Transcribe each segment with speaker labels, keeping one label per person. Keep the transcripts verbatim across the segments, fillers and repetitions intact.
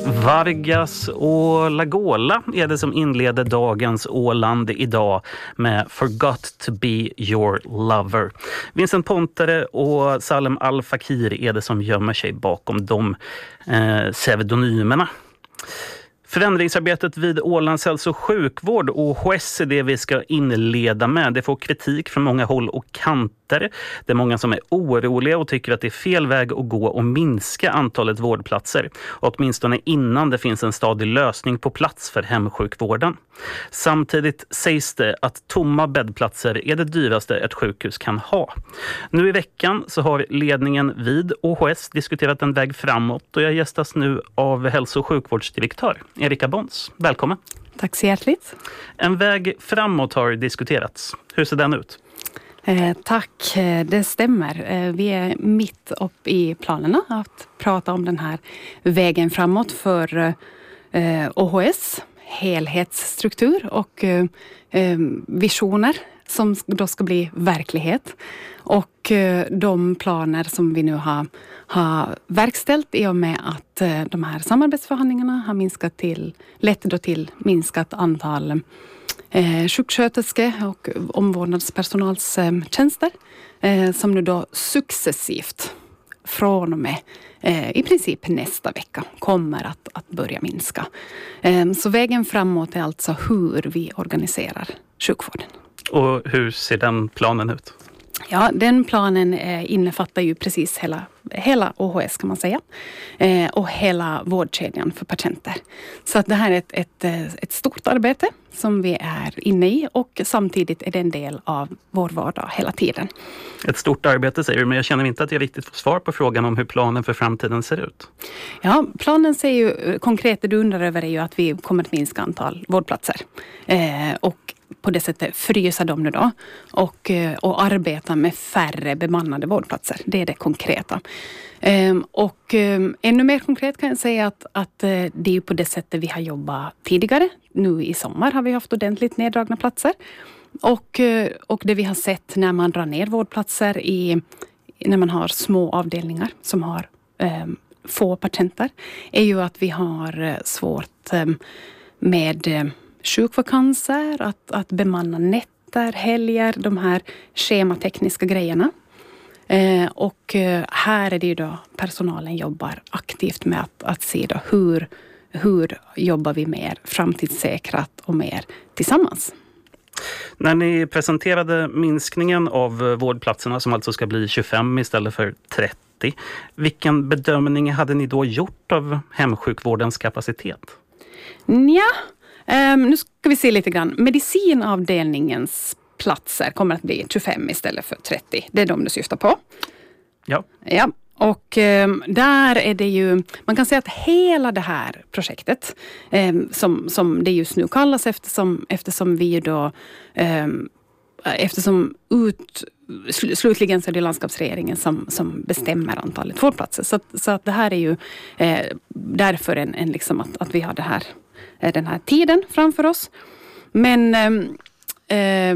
Speaker 1: Vargas och Lagola är det som inleder dagens Åland idag med Forgot to be your lover. Vincent Pontare och Salem Al-Fakir är det som gömmer sig bakom de eh, pseudonymerna. Förändringsarbetet vid Ålands hälso- och sjukvård och H S är det vi ska inleda med. Det får kritik från många håll och kanter. Det är många som är oroliga och tycker att det är fel väg att gå och minska antalet vårdplatser. Åtminstone innan det finns en stadig lösning på plats för hemsjukvården. Samtidigt sägs det att tomma bäddplatser är det dyraste ett sjukhus kan ha. Nu i veckan så har ledningen vid O H S diskuterat en väg framåt och jag gästas nu av hälso- och sjukvårdsdirektör Erika Bons. Välkommen.
Speaker 2: Tack så hjärtligt.
Speaker 1: En väg framåt har diskuterats. Hur ser den ut?
Speaker 2: Eh, tack, det stämmer. Eh, vi är mitt upp i planerna att prata om den här vägen framåt för eh, O H S, helhetsstruktur och eh, visioner som då ska bli verklighet. Och eh, de planer som vi nu har, har verkställt i och med att eh, de här samarbetsförhandlingarna har minskat till, lett då till minskat antal eh, sjuksköterskor och omvårdnadspersonals eh, tjänster eh, som nu då successivt från och med eh, i princip nästa vecka kommer att, att börja minska. Eh, så vägen framåt är alltså hur vi organiserar sjukvården.
Speaker 1: Och hur ser den planen ut?
Speaker 2: Ja, den planen eh, innefattar ju precis hela, hela O H S kan man säga. Eh, och hela vårdkedjan för patienter. Så att det här är ett, ett, ett stort arbete som vi är inne i och samtidigt är det en del av vår vardag hela tiden.
Speaker 1: Ett stort arbete säger du, men jag känner inte att jag riktigt får svar på frågan om hur planen för framtiden ser ut.
Speaker 2: Ja, planen säger ju konkret, det du undrar över är ju att vi kommer att minska antal vårdplatser. Eh, och på det sättet frysa dem nu då och, och arbeta med färre bemannade vårdplatser. Det är det konkreta. Um, och um, ännu mer konkret kan jag säga att, att uh, det är ju på det sättet vi har jobbat tidigare. Nu i sommar har vi haft ordentligt neddragna platser. Och, uh, och det vi har sett när man drar ner vårdplatser i, när man har små avdelningar som har um, få patienter är ju att vi har uh, svårt um, med uh, sjukvakanser, att, att bemanna nätter, helger, de här schematekniska grejerna. Eh, och eh, här är det ju då personalen jobbar aktivt med att, att se då hur, hur jobbar vi mer framtidssäkrat och mer tillsammans.
Speaker 1: När ni presenterade minskningen av vårdplatserna som alltså ska bli tjugofem istället för trettio, vilken bedömning hade ni då gjort av hemsjukvårdens kapacitet?
Speaker 2: Ja, Um, nu ska vi se lite grann. Medicinavdelningens platser kommer att bli tjugofem istället för trettio. Det är de du syftar på.
Speaker 1: Ja.
Speaker 2: Ja. Och um, där är det ju, man kan säga att hela det här projektet um, som, som det just nu kallas eftersom, eftersom vi då um, eftersom ut, sl- slutligen så är det landskapsregeringen som, som bestämmer antalet vårdplatser. Så, så att det här är ju eh, därför en, en liksom att, att vi har det här den här tiden framför oss. Men eh, eh,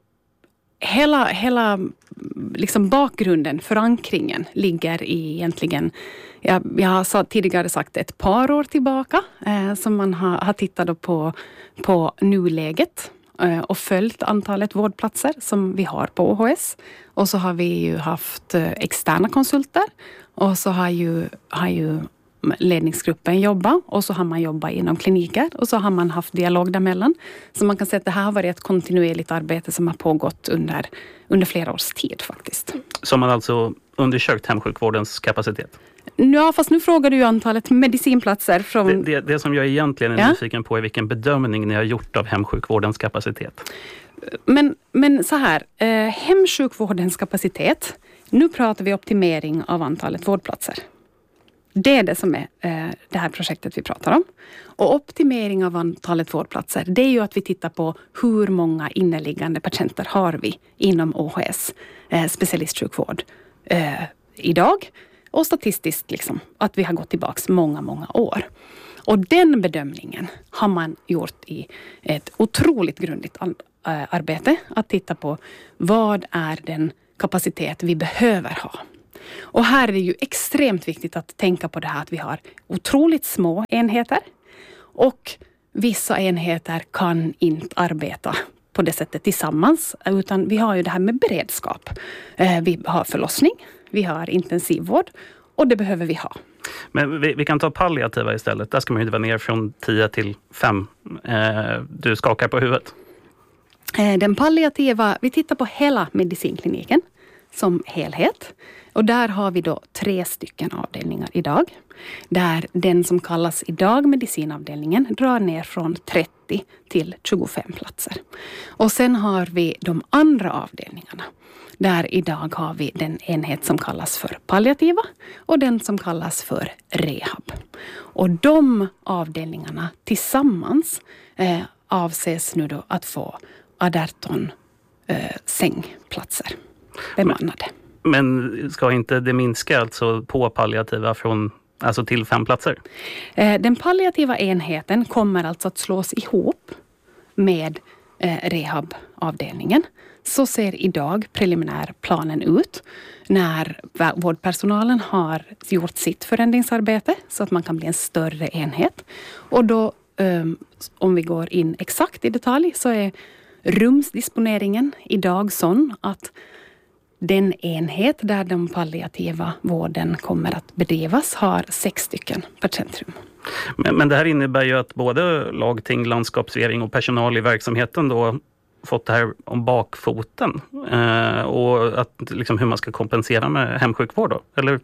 Speaker 2: hela, hela liksom bakgrunden, förankringen ligger i egentligen, jag, jag har tidigare sagt ett par år tillbaka eh, som man har, har tittat på, på nuläget eh, och följt antalet vårdplatser som vi har på O H S. Och så har vi ju haft eh, externa konsulter och så har ju, har ju ledningsgruppen jobba och så har man jobbat inom kliniker och så har man haft dialog däremellan. Så man kan säga att det här har varit ett kontinuerligt arbete som har pågått under, under flera års tid faktiskt.
Speaker 1: Som man alltså undersökt hemsjukvårdens kapacitet?
Speaker 2: Ja, fast nu frågar du ju antalet medicinplatser från...
Speaker 1: Det, det, det som jag egentligen är
Speaker 2: ja?
Speaker 1: nyfiken på är vilken bedömning ni har gjort av hemsjukvårdens kapacitet.
Speaker 2: Men, men så här, eh, hemsjukvårdens kapacitet, nu pratar vi optimering av antalet vårdplatser. Det är det som är eh, det här projektet vi pratar om. Och optimering av antalet vårdplatser, det är ju att vi tittar på hur många inneliggande patienter har vi inom O H S, eh, specialistsjukvård, eh, idag. Och statistiskt liksom, att vi har gått tillbaka många, många år. Och den bedömningen har man gjort i ett otroligt grundligt arbete. Att titta på vad är den kapacitet vi behöver ha. Och här är det ju extremt viktigt att tänka på det här att vi har otroligt små enheter och vissa enheter kan inte arbeta på det sättet tillsammans, utan vi har ju det här med beredskap. Vi har förlossning, vi har intensivvård och det behöver vi ha.
Speaker 1: Men vi, vi kan ta palliativa istället. Där ska man ju vara ner från tio till fem. Eh, du skakar på huvudet.
Speaker 2: Den palliativa, vi tittar på hela medicinkliniken som helhet. Och där har vi då tre stycken avdelningar idag. Där den som kallas idag medicinavdelningen drar ner från trettio till tjugofem platser. Och sen har vi de andra avdelningarna. Där idag har vi den enhet som kallas för palliativa och den som kallas för rehab. Och de avdelningarna tillsammans eh, avses nu då att få arton eh, sängplatser bemannade.
Speaker 1: Men, men ska inte det minska alltså på palliativa från, alltså till fem platser?
Speaker 2: Eh, den palliativa enheten kommer alltså att slås ihop med eh, rehabavdelningen. Så ser idag preliminärplanen ut när vårdpersonalen har gjort sitt förändringsarbete så att man kan bli en större enhet. Och då, um, om vi går in exakt i detalj, så är rumsdisponeringen idag sån att den enhet där den palliativa vården kommer att bedrivas har sex stycken patientrum.
Speaker 1: Men, men det här innebär ju att både lagting, landskapsregering och personal i verksamheten då fått det här om bakfoten eh, och att, liksom, hur man ska kompensera med hemsjukvård då, eller?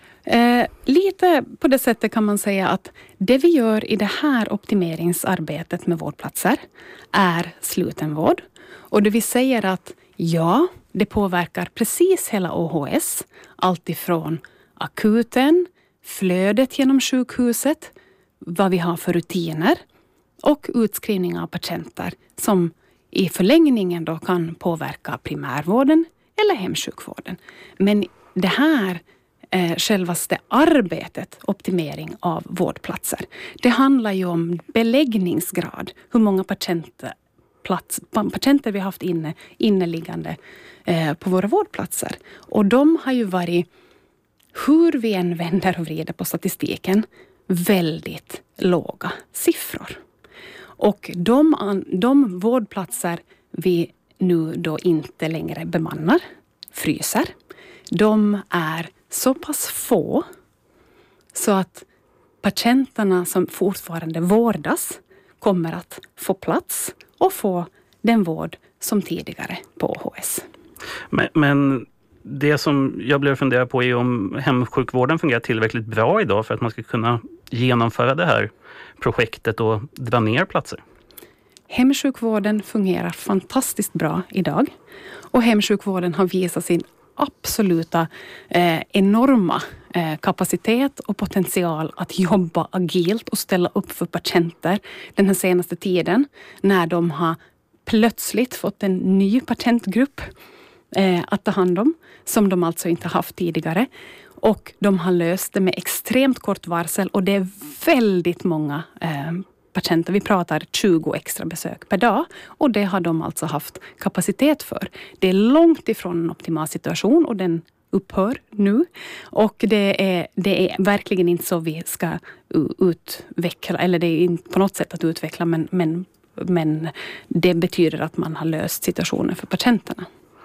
Speaker 2: Eh, lite på det sättet kan man säga att det vi gör i det här optimeringsarbetet med vårdplatser är slutenvård. Och det vi säger att ja, det påverkar precis hela O H S. Allt ifrån akuten, flödet genom sjukhuset, vad vi har för rutiner och utskrivning av patienter som i förlängningen då kan påverka primärvården eller hemsjukvården. Men det här eh, självaste arbetet, optimering av vårdplatser, det handlar ju om beläggningsgrad. Hur många patienter, plats, patienter vi har haft inne, inneliggande eh, på våra vårdplatser. Och de har ju varit, hur vi än vänder och vrider på statistiken, väldigt låga siffror. Och de, de vårdplatser vi nu då inte längre bemannar, fryser, de är så pass få så att patienterna som fortfarande vårdas kommer att få plats och få den vård som tidigare på O H S.
Speaker 1: Men, men det som jag blev fundera på är om hemsjukvården fungerar tillräckligt bra idag för att man ska kunna genomföra det här projektet och dra ner platser.
Speaker 2: Hemsjukvården fungerar fantastiskt bra idag. Och hemsjukvården har visat sin absoluta eh, enorma eh, kapacitet och potential att jobba agilt och ställa upp för patienter den här senaste tiden. När de har plötsligt fått en ny patientgrupp eh, att ta hand om. Som de alltså inte haft tidigare. Och de har löst det med extremt kort varsel och det är väldigt många eh, patienter. Vi pratar tjugo extra besök per dag och det har de alltså haft kapacitet för. Det är långt ifrån en optimal situation och den upphör nu. Och det är, det är verkligen inte så vi ska utveckla, eller det är inte på något sätt att utveckla, men, men, men det betyder att man har löst situationen för patienterna.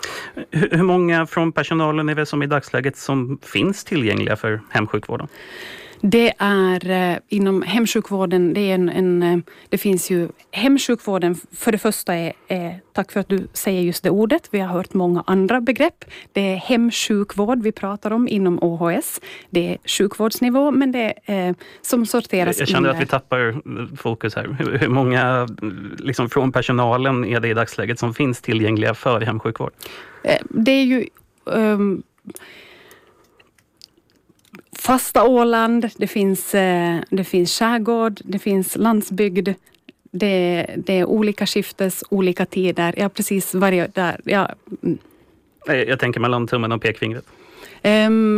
Speaker 1: Hur många från personalen är det som i dagsläget som finns tillgängliga för hemsjukvården?
Speaker 2: Det är eh, inom hemsjukvården, det, är en, en, det finns ju hemsjukvården, för det första är, är, tack för att du säger just det ordet, vi har hört många andra begrepp. Det är hemsjukvård vi pratar om inom O H S. Det är sjukvårdsnivå, men det är eh, som sorteras.
Speaker 1: Jag känner
Speaker 2: in,
Speaker 1: att vi tappar fokus här. Hur, hur många liksom, från personalen är det i dagsläget som finns tillgängliga för hemsjukvård?
Speaker 2: Eh, det är ju... Um, Fasta Åland, det finns, det finns skärgård, det finns landsbygd, det, det är olika skiftes, olika tider. Ja, precis varje där. Ja.
Speaker 1: Jag tänker mellan tummen och pekfingret.
Speaker 2: Um,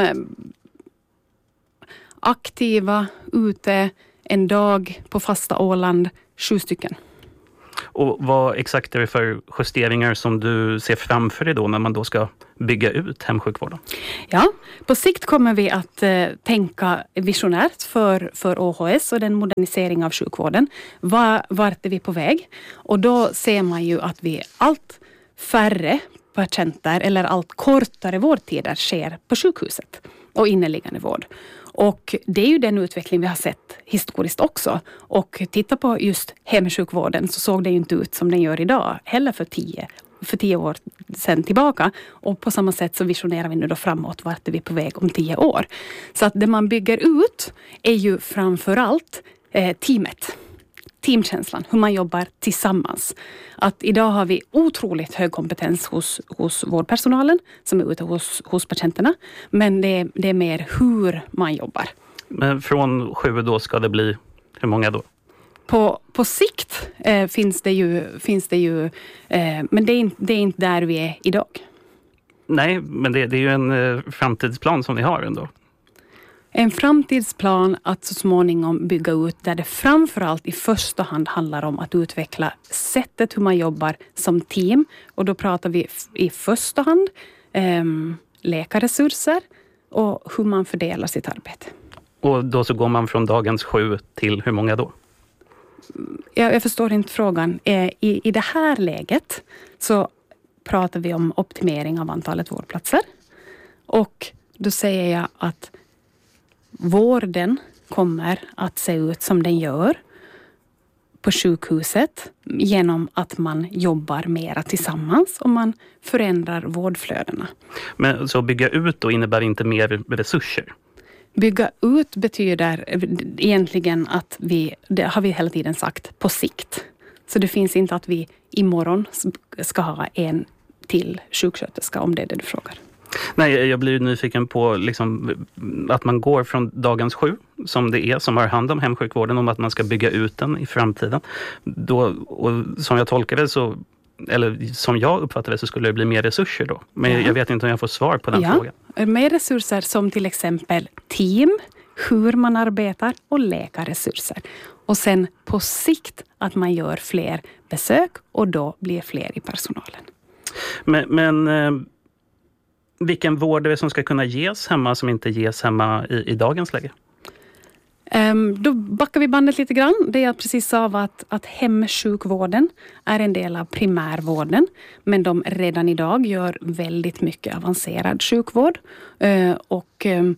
Speaker 2: aktiva ute en dag på fasta Åland, sju stycken.
Speaker 1: Och vad exakt är det för justeringar som du ser framför dig då när man då ska bygga ut hemsjukvården?
Speaker 2: Ja, på sikt kommer vi att eh, tänka visionärt för, för O H S och den modernisering av sjukvården. Var, vart är vi på väg? Och då ser man ju att vi allt färre patienter eller allt kortare vårdtider sker på sjukhuset och inneliggande vård. Och det är ju den utveckling vi har sett historiskt också. Och titta på just hemsjukvården så såg det ju inte ut som den gör idag heller för tio, för tio år sedan tillbaka. Och på samma sätt så visionerar vi nu då framåt vart är vi på väg om tio år. Så att det man bygger ut är ju framförallt eh, teamet. Teamkänslan, hur man jobbar tillsammans. Att idag har vi otroligt hög kompetens hos, hos vårdpersonalen som är ute hos, hos patienterna. Men det är, det är mer hur man jobbar.
Speaker 1: Men från sju då ska det bli hur många då?
Speaker 2: På, på sikt eh, finns det ju, finns det ju eh, men det är, inte, det är inte där vi är idag.
Speaker 1: Nej, men det, det är ju en eh, framtidsplan som ni har ändå.
Speaker 2: En framtidsplan att så småningom bygga ut där det framförallt i första hand handlar om att utveckla sättet hur man jobbar som team. Och då pratar vi i första hand eh, läkarresurser och hur man fördelar sitt arbete.
Speaker 1: Och då så går man från dagens sju till hur många då?
Speaker 2: Jag, jag förstår inte frågan. Eh, i, I det här läget så pratar vi om optimering av antalet vårdplatser. Och då säger jag att vården kommer att se ut som den gör på sjukhuset genom att man jobbar mera tillsammans och man förändrar vårdflödena.
Speaker 1: Men så bygga ut då innebär inte mer resurser?
Speaker 2: Bygga ut betyder egentligen att vi, det har vi hela tiden sagt, på sikt. Så det finns inte att vi imorgon ska ha en till sjuksköterska om det är det du frågar.
Speaker 1: Nej, jag blir nyfiken på liksom att man går från dagens sju som det är, som har hand om hemsjukvården, om att man ska bygga ut den i framtiden. Då, och som jag tolkar det så, eller som jag uppfattar det så skulle det bli mer resurser då. Men ja. Jag vet inte om jag får svar på den
Speaker 2: ja.
Speaker 1: frågan.
Speaker 2: Mer resurser som till exempel team, hur man arbetar och läkarresurser. Och sen på sikt att man gör fler besök och då blir fler i personalen.
Speaker 1: Men... men vilken vård är det som ska kunna ges hemma som inte ges hemma i, i dagens läge?
Speaker 2: Um, då backar vi bandet lite grann. Det jag precis sa var att, att hemsjukvården är en del av primärvården. Men de redan idag gör väldigt mycket avancerad sjukvård. Uh, och um,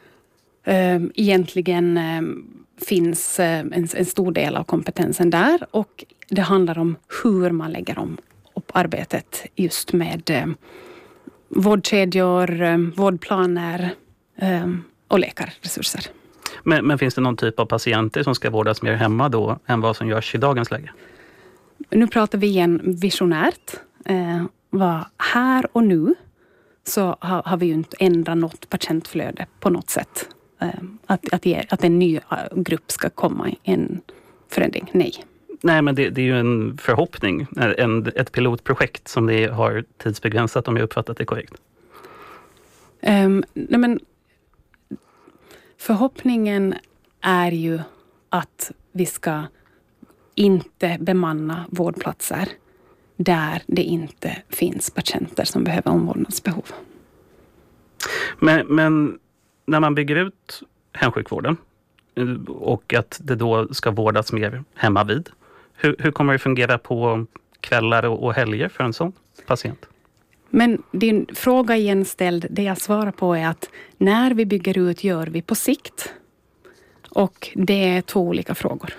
Speaker 2: um, egentligen um, finns uh, en, en stor del av kompetensen där. Och det handlar om hur man lägger om upp arbetet just med um, vårdkedjor, vårdplaner och läkarresurser.
Speaker 1: Men, men finns det någon typ av patienter som ska vårdas mer hemma då än vad som görs i dagens läge?
Speaker 2: Nu pratar vi igen visionärt. Eh, vad här och nu så har, har vi ju inte ändrat något patientflöde på något sätt. Eh, att, att, ge, att en ny grupp ska komma i en förändring, nej.
Speaker 1: Nej, men det, det är ju en förhoppning, en, ett pilotprojekt som ni har tidsbegränsat om jag uppfattat det korrekt.
Speaker 2: Um, nej men, förhoppningen är ju att vi ska inte bemanna vårdplatser där det inte finns patienter som behöver omvårdnadsbehov.
Speaker 1: Men, men när man bygger ut hemsjukvården och att det då ska vårdas mer hemma vid, Hur, hur kommer det fungera på kvällar och, och helger för en sån patient?
Speaker 2: Men din fråga igen ställd, det jag svarar på är att när vi bygger ut gör vi på sikt. Och det är två olika frågor.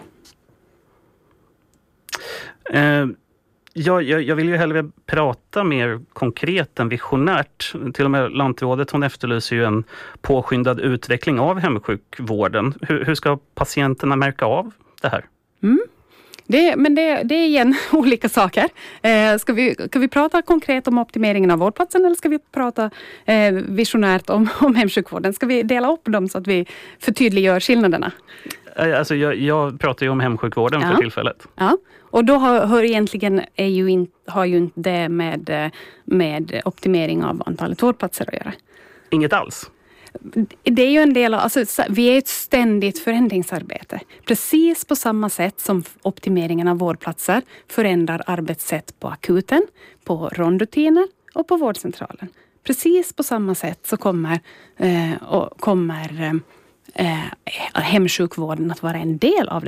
Speaker 1: Eh, ja, jag, jag vill ju hellre prata mer konkret än visionärt. Till och med Lantrådet, hon efterlyser ju en påskyndad utveckling av hemsjukvården. Hur, hur ska patienterna märka av det här?
Speaker 2: Mm. Det, men det, det är igen olika saker. Eh, ska, vi, ska vi prata konkret om optimeringen av vårdplatsen eller ska vi prata eh, visionärt om, om hemsjukvården? Ska vi dela upp dem så att vi förtydliggör skillnaderna?
Speaker 1: Alltså jag, jag pratar ju om hemsjukvården ja. för tillfället.
Speaker 2: Ja, och då har, hör egentligen är ju in, har ju inte det med, med optimering av antalet vårdplatser att göra.
Speaker 1: Inget alls?
Speaker 2: det är ju en del av, alltså, vi är ett ständigt förändringsarbete. Precis på samma sätt som optimeringen av vårdplatser förändrar arbetssätt på akuten, på rondrutiner och på vårdcentralen. Precis på samma sätt så kommer, eh, och kommer eh, hemsjukvården att vara en del av det